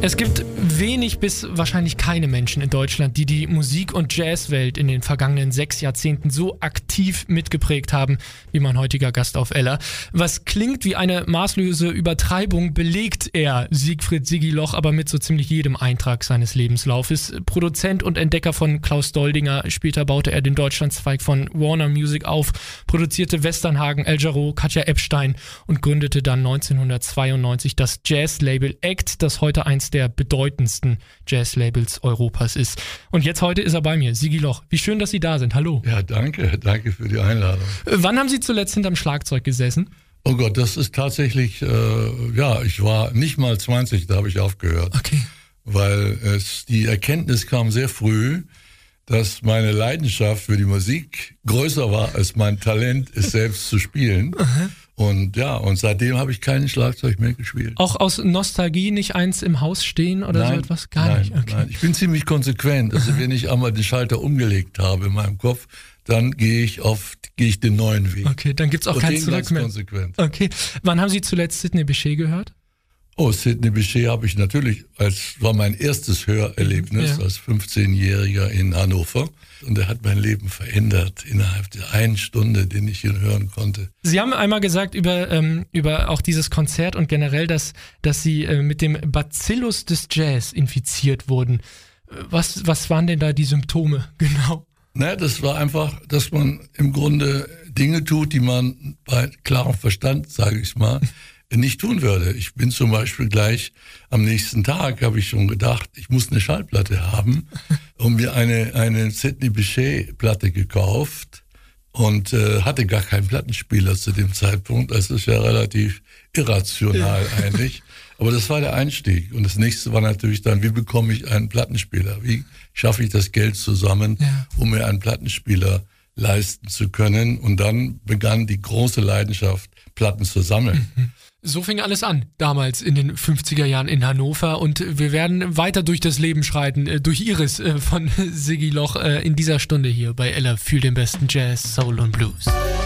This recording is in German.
Es gibt wenig bis wahrscheinlich keine Menschen in Deutschland, die die Musik- und Jazzwelt in den vergangenen 6 Jahrzehnten so aktiv mitgeprägt haben, wie mein heutiger Gast auf Ella. Was klingt wie eine maßlose Übertreibung, belegt er, Siegfried Siggi Loch, aber mit so ziemlich jedem Eintrag seines Lebenslaufes. Produzent und Entdecker von Klaus Doldinger, später baute er den Deutschlandzweig von Warner Music auf, produzierte Westernhagen, El Jarreau, Katja Epstein und gründete dann 1992 das Jazzlabel ACT, das heute eins der bedeutendsten Jazzlabels Europas ist. Und jetzt heute ist er bei mir, Siggi Loch. Wie schön, dass Sie da sind. Hallo. Ja, danke für die Einladung. Wann haben Sie zuletzt hinterm Schlagzeug gesessen? Oh Gott, das ist tatsächlich, ich war nicht mal 20, da habe ich aufgehört. Okay. Weil die Erkenntnis kam sehr früh, dass meine Leidenschaft für die Musik größer war als mein Talent, es selbst zu spielen. Aha. Und seitdem habe ich kein Schlagzeug mehr gespielt. Auch aus Nostalgie nicht eins im Haus stehen oder nein, so etwas? Gar nicht. Okay. Nein, ich bin ziemlich konsequent. Also wenn ich einmal den Schalter umgelegt habe in meinem Kopf, dann gehe ich den neuen Weg. Okay, dann gibt's auch kein Zurück mehr. Konsequent. Okay. Wann haben Sie zuletzt Sidney Bechet gehört? Oh, Sidney Bechet habe ich natürlich, war mein erstes Hörerlebnis als 15-Jähriger in Hannover. Und er hat mein Leben verändert innerhalb der 1 Stunde, den ich ihn hören konnte. Sie haben einmal gesagt über auch dieses Konzert und generell, dass Sie mit dem Bacillus des Jazz infiziert wurden. Was waren denn da die Symptome genau? Naja, das war einfach, dass man im Grunde Dinge tut, die man bei klarem Verstand, sage ich mal, nicht tun würde. Ich bin zum Beispiel gleich am nächsten Tag, habe ich schon gedacht, ich muss eine Schallplatte haben und mir eine Sidney Bechet Platte gekauft und hatte gar keinen Plattenspieler zu dem Zeitpunkt. Das ist ja relativ irrational eigentlich. Aber das war der Einstieg. Und das nächste war natürlich dann, wie bekomme ich einen Plattenspieler? Wie schaffe ich das Geld zusammen, um mir einen Plattenspieler leisten zu können? Und dann begann die große Leidenschaft, Platten zu sammeln. So fing alles an, damals in den 50er Jahren in Hannover, und wir werden weiter durch das Leben schreiten, durch Iris von Siggi Loch in dieser Stunde hier bei Ella für den besten Jazz, Soul und Blues.